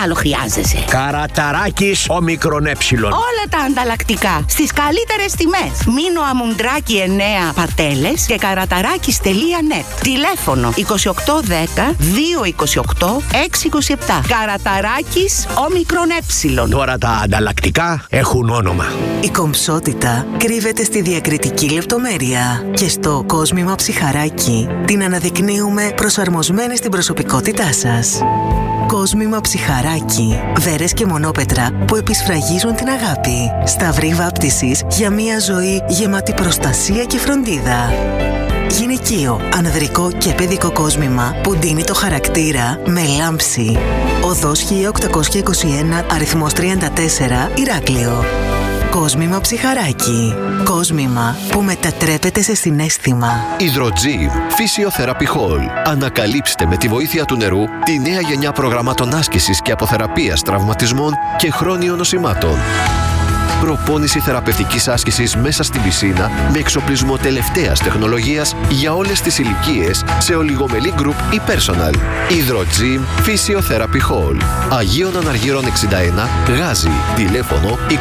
άλλο χρειάζεσαι? Καραταράκης όμικρον ε. Όλα τα ανταλλακτικά στις καλύτερες τιμές. Μίνο αμουντράκι 9 παρτέλες και καραταράκης.net. Τηλέφωνο 2810 228 627. Καραταράκης όμικρον ε. Τώρα τα ανταλλακτικά έχουν όνομα. Η κομψότητα κρύβεται στη διακριτική λεπτομέρεια και στο κόσμημα ψιχαράκι την αναδεικνύουμε προσαρμοσμένη στην προσωπικότητά σας. Κόσμημα ψιχαράκι. Βέρες και μονόπετρα που επισφραγίζουν την αγάπη. Σταυρή βάπτισης για μια ζωή γεμάτη προστασία και φροντίδα. Γυναικείο, ανδρικό και παιδικό κόσμημα που ντύνει το χαρακτήρα με λάμψη. Οδός 1821, αριθμός 34, Ηράκλειο. Κόσμημα ψιχαράκι. Κόσμημα που μετατρέπεται σε συναίσθημα. Hydrogym Physiotherapy Hall. Ανακαλύψτε με τη βοήθεια του νερού τη νέα γενιά προγραμμάτων άσκησης και αποθεραπείας τραυματισμών και χρόνιων νοσημάτων. Προπόνηση θεραπευτικής άσκησης μέσα στην πισίνα με εξοπλισμό τελευταίας τεχνολογίας για όλες τις ηλικίες σε ολιγομελή group ή personal. Hydrogym Physiotherapy Hall. Αγίων Αναργύρων 61, Γάζι. Τηλέφωνο 2810 82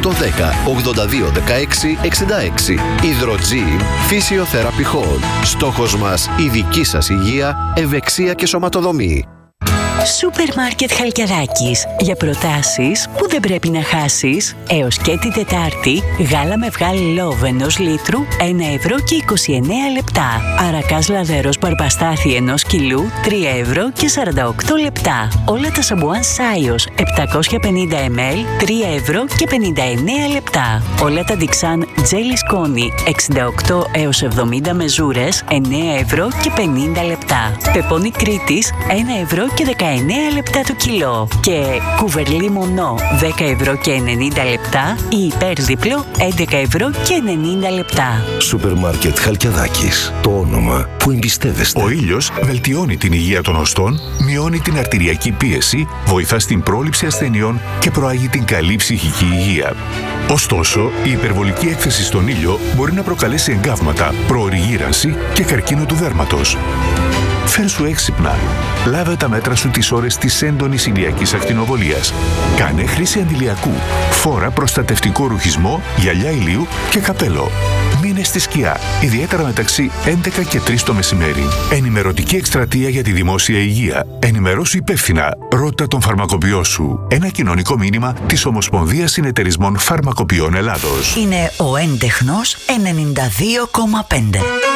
16 66. Hydrogym Physiotherapy Hall. Στόχος μας η δική σας υγεία, ευεξία και σωματοδομή. Σούπερ Μάρκετ Χαλκιαδάκης. Για προτάσεις που δεν πρέπει να χάσεις. Έως και την Τετάρτη, γάλα με βγάλι Love 1 λίτρου, 1 ευρώ και 29 λεπτά. Αρακάς λαδερός μπαρμπαστάθι 1 κιλού, 3 ευρώ και 48 λεπτά. Όλα τα σαμπουάν Σάιος 750 ml, 3 ευρώ και 59 λεπτά. Όλα τα Dixan τζέλι σκόνη 68 έως 70 μεζούρες, 9 ευρώ και 50 λεπτά. Πεπόνι Κρήτης, 1 ευρώ και 19 λεπτά το κιλό. Και κουβερλί μονό 10 ευρώ και 90 λεπτά ή υπέρδιπλο 11 ευρώ και 90 λεπτά. Σούπερ Μάρκετ Χαλκιαδάκης. Το όνομα που εμπιστεύεστε. Ο ήλιος βελτιώνει την υγεία των οστών, μειώνει την αρτηριακή πίεση, βοηθά στην πρόληψη ασθενειών και προάγει την καλή ψυχική υγεία. Ωστόσο, η υπερβολική έκθεση στον ήλιο μπορεί να προκαλέσει εγκάβματα, προωρή γύρανση και καρκίνο του δέρματος. Φέρσου έξυπνα. Λάβε τα μέτρα σου τις ώρες της έντονης ηλιακής ακτινοβολίας. Κάνε χρήση αντιλιακού. Φόρα προστατευτικό ρουχισμό, γυαλιά ηλίου και καπέλο. Μείνε στη σκιά, ιδιαίτερα μεταξύ 11 και 3 το μεσημέρι. Ενημερωτική εκστρατεία για τη δημόσια υγεία. Ενημερώσου υπεύθυνα. Ρώτα τον φαρμακοποιό σου. Ένα κοινωνικό μήνυμα της Ομοσπονδίας Συνεταιρισμών Φαρμακοποιών Ελλάδος. Είναι ο έντεχνος 92,5.